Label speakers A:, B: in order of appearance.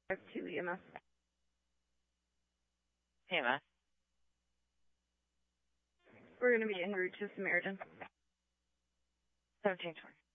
A: to EMS.
B: EMS.
A: We're going to be en route to Samaritan.
B: 1720.